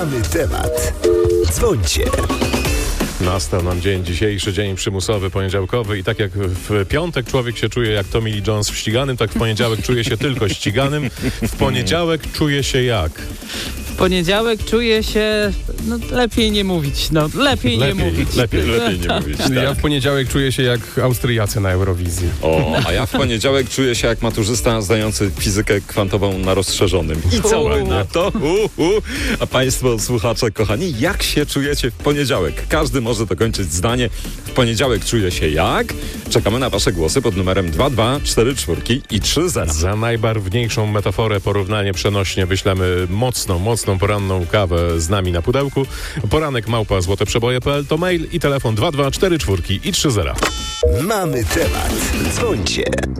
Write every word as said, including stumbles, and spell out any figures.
Mamy temat. Dzwońcie. Nastał nam dzień dzisiejszy, dzień przymusowy, poniedziałkowy i tak jak w piątek człowiek się czuje jak Tommy Lee Jones w ściganym, tak w poniedziałek czuje się tylko ściganym. W poniedziałek czuje się jak? W poniedziałek czuję się, no lepiej nie mówić, no lepiej, Lepiej, nie mówić. lepiej, Lepiej nie mówić. Tak. Ja w poniedziałek czuję się jak Austriacy na Eurowizji. O, a ja w poniedziałek czuję się jak maturzysta zdający fizykę kwantową na rozszerzonym. I co U. na to? U, u. A państwo słuchacze, kochani, jak się czujecie w poniedziałek? Każdy może dokończyć zdanie. W poniedziałek czuję się jak? Czekamy na wasze głosy pod numerem dwa dwa cztery cztery i trzy zero. Za najbarwniejszą metaforę, porównanie przenośnie wyślemy mocną, mocną poranną kawę z nami na pudełku. Poranek małpa złoteprzeboje kropka p l to mail i telefon dwa dwa cztery cztery i trzy zero. Mamy temat. Dzwońcie.